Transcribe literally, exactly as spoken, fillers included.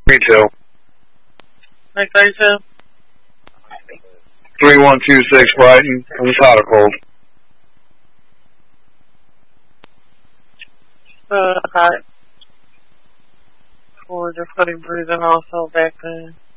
Retail. Like thirty-two? three one two six Brighton. I'm hot or cold. Uh, hot. Or just putting breathing also back then.